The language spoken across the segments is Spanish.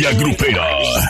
Grupera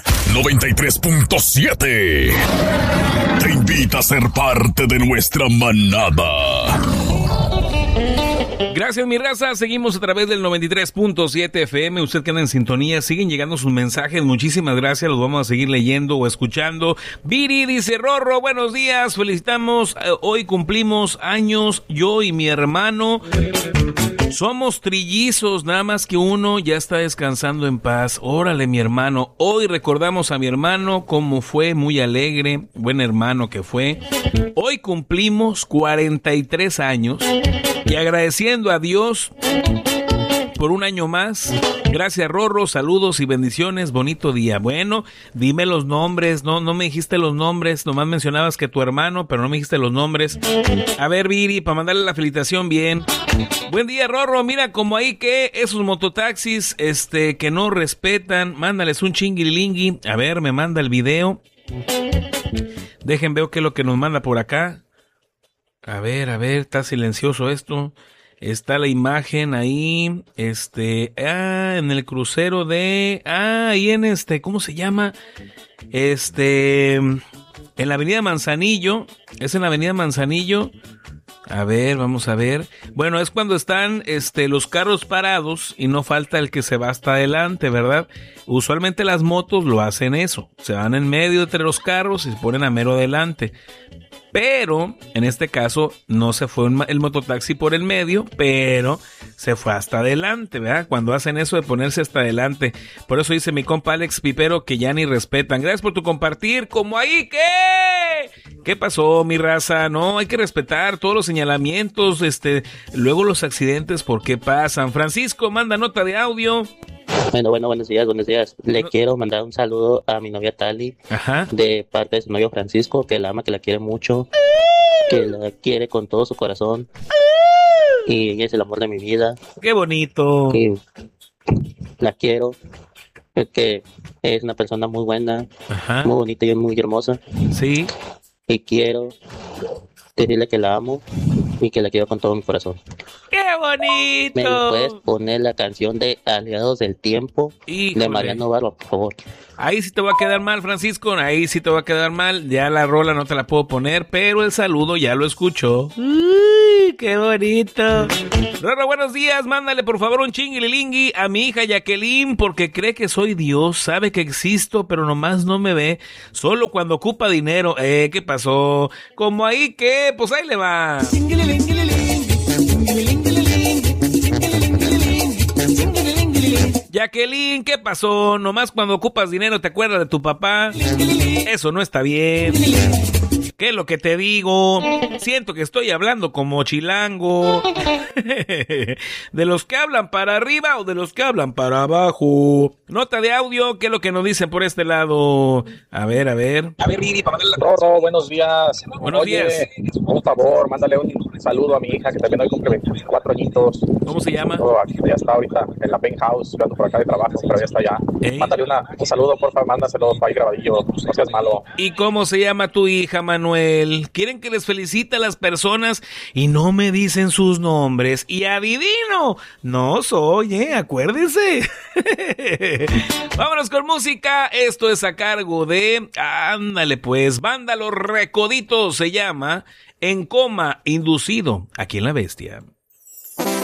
93.7 te invita a ser parte de nuestra manada. Gracias, mi raza. Seguimos a través del 93.7 FM. Usted que anda en sintonía, siguen llegando sus mensajes. Muchísimas gracias. Los vamos a seguir leyendo o escuchando. Viri dice: Rorro, buenos días. Felicitamos. Hoy cumplimos años, yo y mi hermano. Somos trillizos, nada más que uno ya está descansando en paz. Órale, mi hermano. Hoy recordamos a mi hermano, como fue muy alegre, buen hermano que fue. Hoy cumplimos 43 años y agradeciendo a Dios por un año más. Gracias, Rorro, saludos y bendiciones, bonito día. Bueno, dime los nombres, no me dijiste los nombres, nomás mencionabas que tu hermano, pero no me dijiste los nombres. A ver, Viri, para mandarle la felicitación bien. Buen día, Rorro, mira como ahí que esos mototaxis, que no respetan, mándales un chinguilingui. A ver, me manda el video. Dejen, veo qué es lo que nos manda por acá. A ver, está silencioso esto. Está la imagen ahí, en el crucero de, ahí en ¿cómo se llama? En la avenida Manzanillo, es en la avenida Manzanillo. A ver, vamos a ver. Bueno, es cuando están, los carros parados y no falta el que se va hasta adelante, ¿verdad? Usualmente las motos lo hacen eso, se van en medio entre los carros y se ponen a mero adelante. Pero, en este caso, no se fue el mototaxi por el medio, pero se fue hasta adelante, ¿verdad? Cuando hacen eso de ponerse hasta adelante. Por eso dice mi compa Alex Pipero que ya ni respetan. Gracias por tu compartir. ¿Cómo ahí qué? ¿Qué pasó, mi raza? No, hay que respetar todos los señalamientos, luego los accidentes, ¿por qué pasan? Francisco, manda nota de audio. Bueno, buenos días. Le quiero mandar un saludo a mi novia Tali. Ajá. De parte de su novio Francisco, que la ama, que la quiere mucho, que la quiere con todo su corazón. Y ella es el amor de mi vida. ¡Qué bonito! Y la quiero, porque es una persona muy buena, ajá, muy bonita y muy hermosa. Sí. Y quiero decirle que la amo y que la quiero con todo mi corazón. ¡Qué bonito! ¿Me puedes poner la canción de Aliados del Tiempo? Híjole. De Mariano Barba, por favor? Ahí sí te va a quedar mal, Francisco, ahí sí te va a quedar mal. Ya la rola no te la puedo poner, pero el saludo ya lo escuchó. ¡Uy, qué bonito! Rorro, buenos días, mándale por favor un chinguililingui a mi hija Jacqueline, porque cree que soy Dios, sabe que existo, pero nomás no me ve, solo cuando ocupa dinero. ¿Qué pasó? Como ahí que, pues ahí le va. Jacqueline, ¿qué pasó? Nomás cuando ocupas dinero te acuerdas de tu papá. Eso no está bien. ¿Qué es lo que te digo? Siento que estoy hablando como chilango. ¿De los que hablan para arriba o de los que hablan para abajo? Nota de audio, ¿qué es lo que nos dicen por este lado? A ver. A ver, Viri, para mandarle la Rorro, buenos días. Buenos días. Por favor, mándale un saludo a mi hija, que también hoy cumple 24 añitos. ¿Cómo se llama? Aquí, ya está ahorita en la penthouse, ando por acá de trabajo, pero ya está allá. Mándale un saludo, por favor, mándaselo para ir grabadillo, no seas malo. ¿Y cómo se llama tu hija, Manuel? Quieren que les felicite a las personas y no me dicen sus nombres. Y adivino, no soy, acuérdense. Vámonos con música. Esto es a cargo de, ándale pues, Banda Los Recoditos, se llama En Coma Inducido, aquí en La Bestia.